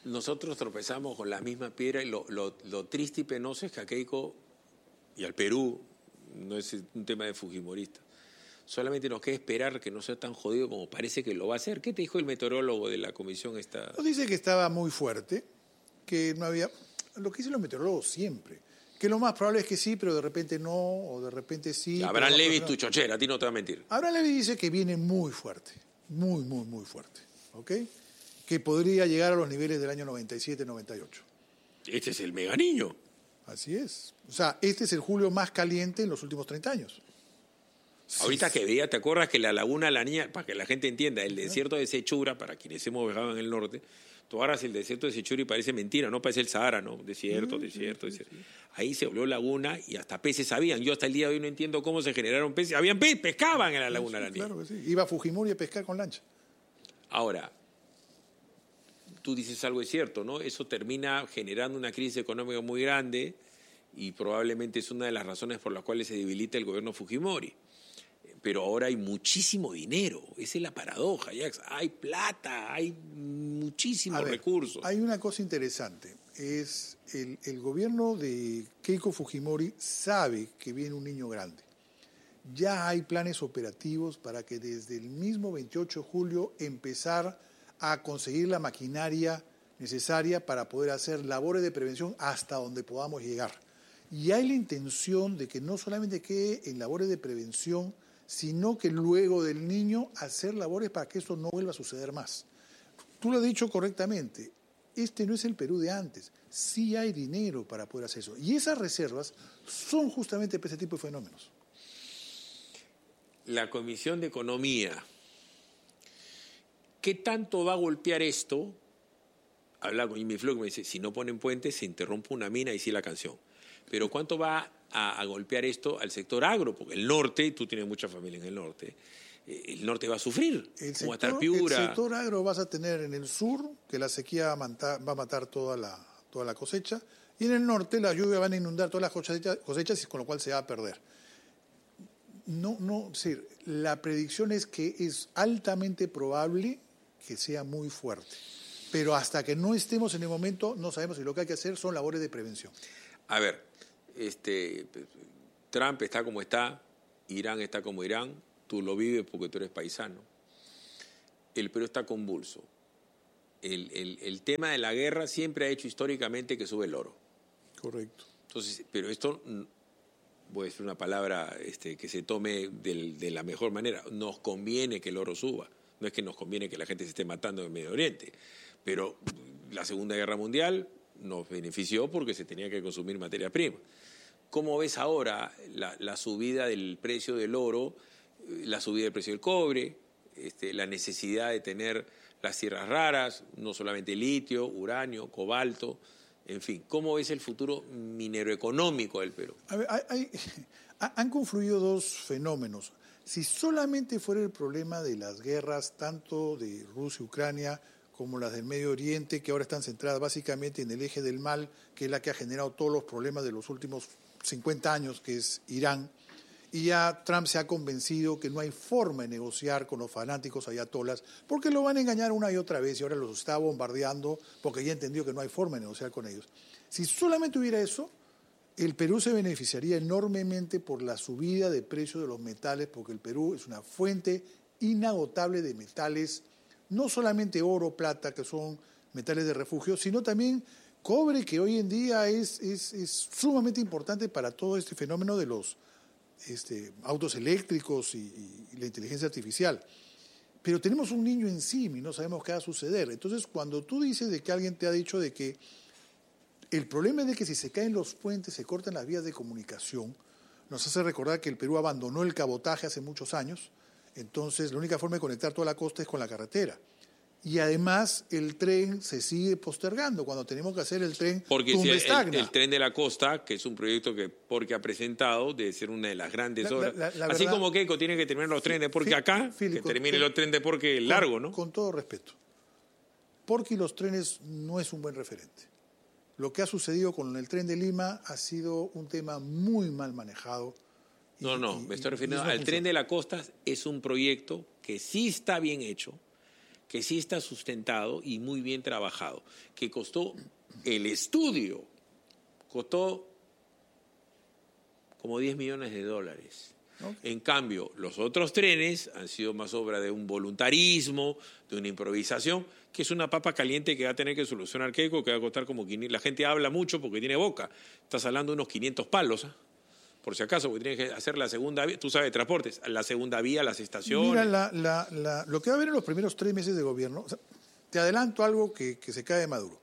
nosotros tropezamos con la misma piedra y lo triste y penoso es que a Keiko y al Perú, no es un tema de fujimorista, solamente nos queda esperar que no sea tan jodido como parece que lo va a hacer. ¿Qué te dijo el meteorólogo de la comisión esta? Nos dice que estaba muy fuerte, que no había... Lo que dicen los meteorólogos siempre, que lo más probable es que sí, pero de repente no, o de repente sí. Abraham Levy, tu chochera, a ti no te va a mentir. Abraham Levy dice que viene muy fuerte, muy, muy, muy fuerte, ¿ok? Que podría llegar a los niveles del año 97-98. Este es el mega niño. Así es. O sea, este es el julio más caliente en los últimos 30 años. Ahorita que veía, ¿te acuerdas que la laguna La Niña, para que la gente entienda, el desierto de Sechura, para quienes hemos viajado en el norte, tú agarras el desierto de Sechura y parece mentira, no parece el Sahara, ¿no? Desierto. Ahí se volvió laguna y hasta peces habían. Yo hasta el día de hoy no entiendo cómo se generaron peces. Habían peces, pescaban en la laguna La Niña. Claro que sí. Iba a Fujimori a pescar con lancha. Ahora, tú dices algo es cierto, ¿no? Eso termina generando una crisis económica muy grande y probablemente es una de las razones por las cuales se debilita el gobierno Fujimori. Pero ahora hay muchísimo dinero, esa es la paradoja, Jax. Hay plata, hay muchísimos recursos. Hay una cosa interesante, es el gobierno de Keiko Fujimori sabe que viene un niño grande. Ya hay planes operativos para que desde el mismo 28 de julio empezar a conseguir la maquinaria necesaria para poder hacer labores de prevención hasta donde podamos llegar. Y hay la intención de que no solamente quede en labores de prevención, sino que luego del niño hacer labores para que esto no vuelva a suceder más. Tú lo has dicho correctamente, este no es el Perú de antes, sí hay dinero para poder hacer eso. Y esas reservas son justamente para ese tipo de fenómenos. La Comisión de Economía, ¿qué tanto va a golpear esto? Habla con Jimmy Flo, que me dice, si no ponen puentes se interrumpe una mina y sí la canción. Pero ¿cuánto va a golpear esto al sector agro? Porque el norte, tú tienes mucha familia en el norte va a sufrir. El sector agro vas a tener en el sur, que la sequía va a matar toda la cosecha, y en el norte las lluvias van a inundar todas las cosechas, con lo cual se va a perder. Sí, la predicción es que es altamente probable que sea muy fuerte. Pero hasta que no estemos en el momento, no sabemos si lo que hay que hacer son labores de prevención. A ver, Trump está como está, Irán está como Irán, tú lo vives porque tú eres paisano. El Perú está convulso. El tema de la guerra siempre ha hecho históricamente que sube el oro. Correcto. Entonces, pero esto, voy a decir una palabra que se tome de la mejor manera, nos conviene que el oro suba. No es que nos conviene que la gente se esté matando en Medio Oriente, pero la Segunda Guerra Mundial nos benefició porque se tenía que consumir materia prima. ¿Cómo ves ahora la subida del precio del oro, la subida del precio del cobre, la necesidad de tener las tierras raras, no solamente litio, uranio, cobalto, en fin? ¿Cómo ves el futuro mineroeconómico del Perú? A ver, han confluido dos fenómenos. Si solamente fuera el problema de las guerras, tanto de Rusia y Ucrania, como las del Medio Oriente, que ahora están centradas básicamente en el eje del mal, que es la que ha generado todos los problemas de los últimos 50 años, que es Irán, y ya Trump se ha convencido que no hay forma de negociar con los fanáticos ayatolas, porque lo van a engañar una y otra vez, y ahora los está bombardeando, porque ya entendió que no hay forma de negociar con ellos. Si solamente hubiera eso, el Perú se beneficiaría enormemente por la subida de precio de los metales, porque el Perú es una fuente inagotable de metales, no solamente oro, plata, que son metales de refugio, sino también cobre, que hoy en día es sumamente importante para todo este fenómeno de los autos eléctricos y la inteligencia artificial. Pero tenemos un niño encima y no sabemos qué va a suceder. Entonces, cuando tú dices de que alguien te ha dicho de que el problema es de que si se caen los puentes, se cortan las vías de comunicación, nos hace recordar que el Perú abandonó el cabotaje hace muchos años. Entonces, la única forma de conectar toda la costa es con la carretera. Y además, el tren se sigue postergando cuando tenemos que hacer el tren Tumbes-Tacna. El tren de la costa, que es un proyecto que Porqui ha presentado, debe ser una de las grandes obras. Así verdad, como Keiko tiene que terminar los trenes de Porqui acá, que termine los trenes de Porqui largo, ¿no? Con todo respeto. Porqui los trenes no es un buen referente. Lo que ha sucedido con el tren de Lima ha sido un tema muy mal manejado. Me estoy refiriendo al tren de la costa. Es un proyecto que sí está bien hecho, que sí está sustentado y muy bien trabajado, que costó, el estudio costó como $10 millones. Okay. En cambio, los otros trenes han sido más obra de un voluntarismo, de una improvisación, que es una papa caliente que va a tener que solucionar Keiko, que va a costar como 500. La gente habla mucho porque tiene boca. Estás hablando de unos 500 palos, ¿eh? Por si acaso, porque tienes que hacer la segunda vía, tú sabes, transportes, la segunda vía, las estaciones. Mira, lo que va a haber en los primeros 3 meses de gobierno, o sea, te adelanto algo que se cae de Maduro.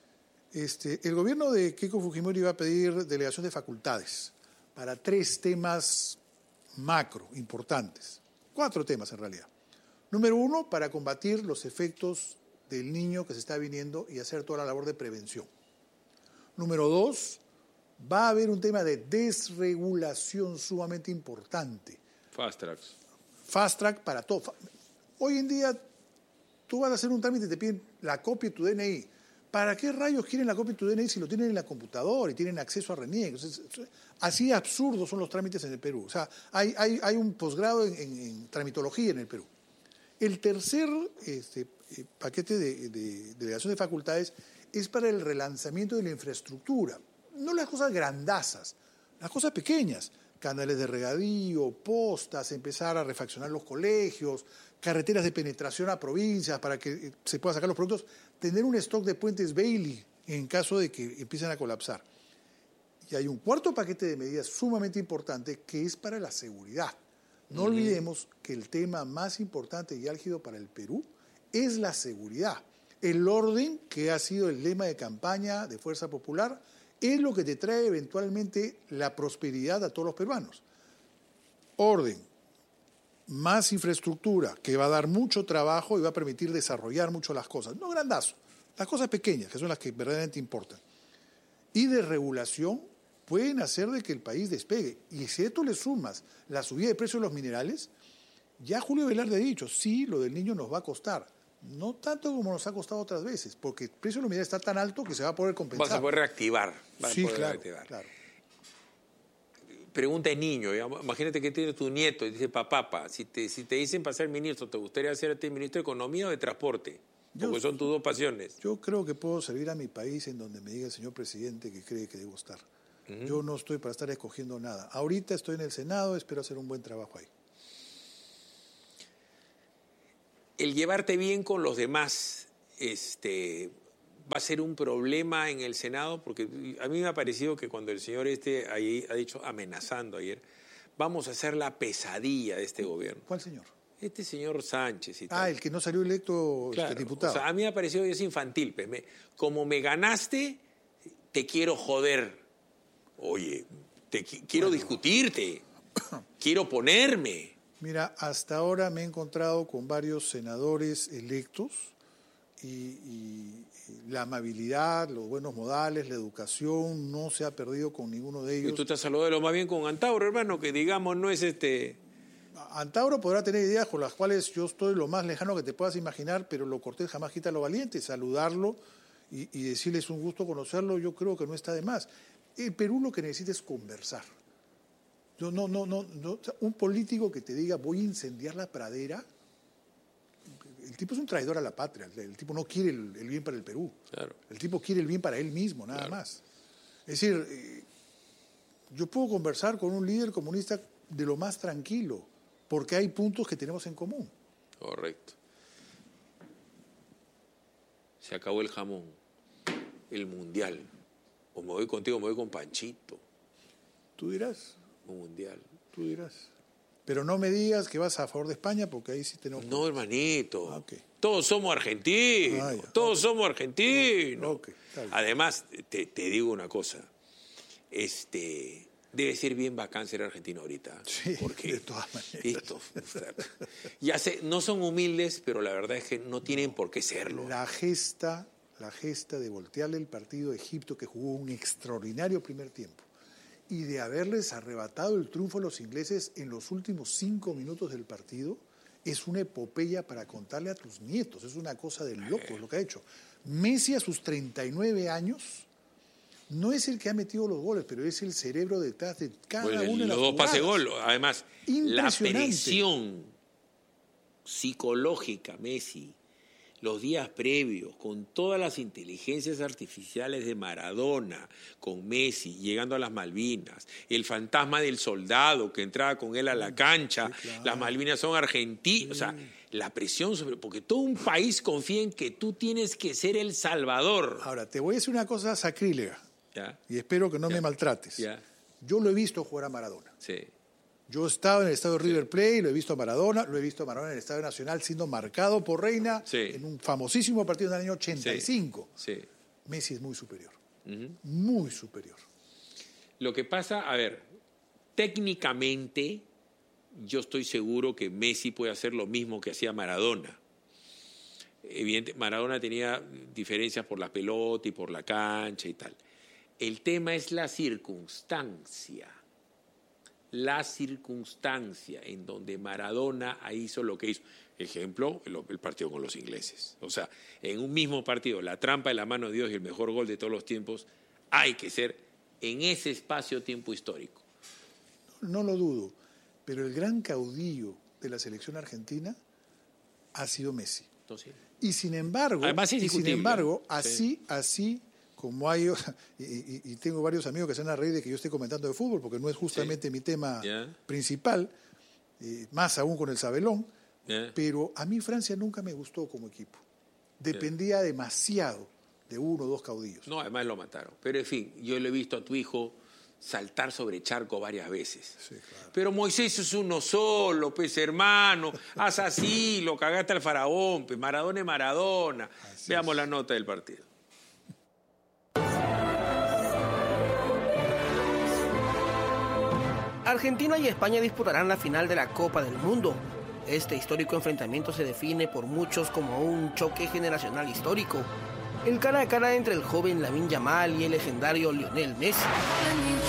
El gobierno de Keiko Fujimori va a pedir delegación de facultades para 3 temas macro, importantes. 4 temas en realidad. Número 1, para combatir los efectos del niño que se está viniendo y hacer toda la labor de prevención. Número 2, va a haber un tema de desregulación sumamente importante. Fast tracks. Fast track para todo. Hoy en día tú vas a hacer un trámite y te piden la copia de tu DNI. ¿Para qué rayos quieren la copia de tu DNI si lo tienen en la computadora y tienen acceso a RENIEC? Entonces, así absurdos son los trámites en el Perú. O sea, hay un posgrado en tramitología en el Perú. El tercer paquete de delegación de facultades es para el relanzamiento de la infraestructura. No las cosas grandazas, las cosas pequeñas. Canales de regadío, postas, empezar a refaccionar los colegios, carreteras de penetración a provincias para que se puedan sacar los productos, tener un stock de puentes Bailey en caso de que empiecen a colapsar. Y hay un cuarto paquete de medidas sumamente importante que es para la seguridad. No olvidemos que el tema más importante y álgido para el Perú es la seguridad. El orden, que ha sido el lema de campaña de Fuerza Popular, es lo que te trae eventualmente la prosperidad a todos los peruanos. Orden, más infraestructura, que va a dar mucho trabajo y va a permitir desarrollar mucho las cosas. No grandazo, las cosas pequeñas, que son las que verdaderamente importan. Y de regulación pueden hacer de que el país despegue. Y si a esto le sumas la subida de precios de los minerales, ya Julio Velarde ha dicho, sí, lo del niño nos va a costar. No tanto como nos ha costado otras veces, porque el precio de los minerales está tan alto que se va a poder compensar. Vas a poder reactivar. Sí, claro, claro. Pregunta de niño, digamos, imagínate que tiene tu nieto y dice, papá, si te dicen para ser ministro, ¿te gustaría ser ministro de Economía o de Transporte? Porque son tus 2 pasiones. Yo creo que puedo servir a mi país en donde me diga el señor presidente que cree que debo estar. Yo no estoy para estar escogiendo nada. Ahorita estoy en el Senado, espero hacer un buen trabajo ahí. El llevarte bien con los demás va a ser un problema en el Senado, porque a mí me ha parecido que cuando el señor ahí ha dicho, amenazando ayer, vamos a hacer la pesadilla de este gobierno. ¿Cuál señor? Este señor Sánchez y tal. El que no salió electo, claro, diputado. O sea, a mí me ha parecido que es infantil. Pues, como me ganaste, te quiero joder. Oye, quiero discutirte, quiero ponerme. Mira, hasta ahora me he encontrado con varios senadores electos y la amabilidad, los buenos modales, la educación no se ha perdido con ninguno de ellos. Y tú te has saludado de lo más bien con Antauro, hermano, que digamos no es Antauro podrá tener ideas con las cuales yo estoy lo más lejano que te puedas imaginar, pero lo cortés jamás quita lo valiente. Saludarlo y decirle es un gusto conocerlo, yo creo que no está de más. El Perú lo que necesita es conversar. No, un político que te diga voy a incendiar la pradera, el tipo es un traidor a la patria, el tipo no quiere el bien para el Perú, claro. El tipo quiere el bien para él mismo, nada más. Es decir, yo puedo conversar con un líder comunista de lo más tranquilo, porque hay puntos que tenemos en común. Correcto. Se acabó el jamón, el mundial. O me voy contigo, me voy con Panchito. ¿Tú dirás? Mundial. Tú dirás. Pero no me digas que vas a favor de España, porque ahí sí tenemos... No, hermanito. Okay. Todos somos argentinos. Todos somos argentinos. Okay. Además, te digo una cosa. Debe ser bien bacán ser argentino ahorita. Sí, porque de todas maneras. Ya sé, no son humildes, pero la verdad es que no tienen por qué serlo. La gesta de voltearle el partido a Egipto, que jugó un extraordinario primer tiempo, y de haberles arrebatado el triunfo a los ingleses en los últimos 5 minutos del partido, es una epopeya para contarle a tus nietos. Es una cosa de locos lo que ha hecho. Messi a sus 39 años no es el que ha metido los goles, pero es el cerebro detrás de cada una de las jugadas. Los 2 pases gol. Además, la presión psicológica, Messi, los días previos, con todas las inteligencias artificiales de Maradona, con Messi, llegando a las Malvinas, el fantasma del soldado que entraba con él a la cancha, sí, claro. Las Malvinas son argentinas, o sea, la presión sobre... Porque todo un país confía en que tú tienes que ser el salvador. Ahora, te voy a decir una cosa sacrílega, ¿ya? Y espero que no me maltrates. ¿Ya? Yo lo he visto jugar a Maradona. Sí. Yo he estado en el estadio River Plate, lo he visto a Maradona, lo he visto a Maradona en el Estadio Nacional siendo marcado por Reina, sí, en un famosísimo partido del año 85. Sí. Sí. Messi es muy superior, muy superior. Lo que pasa, a ver, técnicamente yo estoy seguro que Messi puede hacer lo mismo que hacía Maradona. Evidentemente, Maradona tenía diferencias por la pelota y por la cancha y tal. El tema es la circunstancia en donde Maradona hizo lo que hizo. Ejemplo, el partido con los ingleses. O sea, en un mismo partido, la trampa de la mano de Dios y el mejor gol de todos los tiempos, hay que ser en ese espacio-tiempo histórico. No lo dudo, pero el gran caudillo de la selección argentina ha sido Messi. Entonces, y sin embargo, así como hay, y tengo varios amigos que se van a reír de que yo esté comentando de fútbol, porque no es justamente mi tema principal, más aún con el Sabelón, pero a mí Francia nunca me gustó como equipo. Dependía demasiado de uno o dos caudillos. No, además lo mataron. Pero en fin, yo le he visto a tu hijo saltar sobre charco varias veces. Sí, claro. Pero Moisés es uno solo, pues hermano, haz así, lo cagaste al faraón, pues Maradona es Maradona. Así Veamos es. La nota del partido. Argentina y España disputarán la final de la Copa del Mundo. Este histórico enfrentamiento se define por muchos como un choque generacional histórico. El cara a cara entre el joven Lamine Yamal y el legendario Lionel Messi.